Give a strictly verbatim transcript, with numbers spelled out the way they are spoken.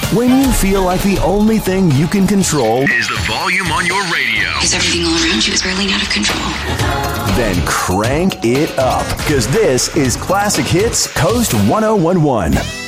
When you feel like the only thing you can control is the volume on your radio. Because everything all around you is whirling out of control. Then crank it up, because this is Classic Hits Coast ten eleven.